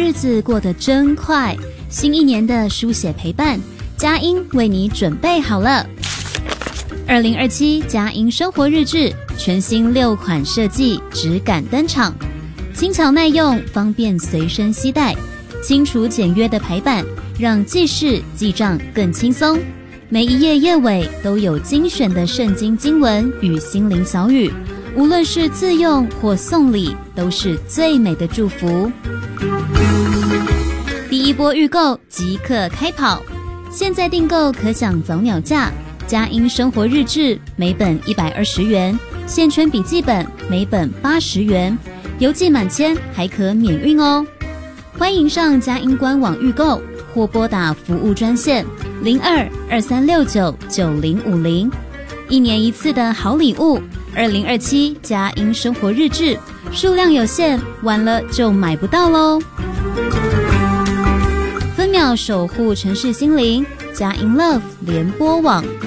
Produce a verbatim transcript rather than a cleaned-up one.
日子过得真快，新一年的书写陪伴，佳音为你准备好了。二零二七佳音生活日志全新六款设计质感登场，轻巧耐用，方便随身携带，清楚简约的排版让记事记账更轻松。每一页页尾都有精选的圣经经文与心灵小语，无论是自用或送礼，都是最美的祝福。第一波预购即刻开跑，现在订购可享早鸟价。佳音生活日志每本一百二十元，现春笔记本每本八十元，邮寄满千还可免运哦。欢迎上佳音官网预购，或拨打服务专线零二二三六九九零五零。一年一次的好礼物，二零二七佳音生活日志，数量有限，晚了就买不到喽。分秒守护城市心灵，佳音 Love 联播网。